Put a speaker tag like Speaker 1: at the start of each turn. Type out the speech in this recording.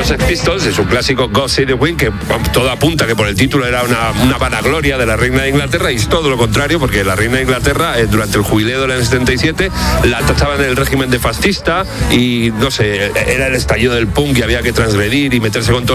Speaker 1: los Sex Pistols, es un clásico God Save the Queen, que todo apunta que por el título era una vanagloria de la reina de Inglaterra, y es todo lo contrario, porque la reina de Inglaterra, durante el jubileo del año 77, la tachaban del régimen de fascista, y no sé, era el estallido del punk y había que transgredir y meterse con todo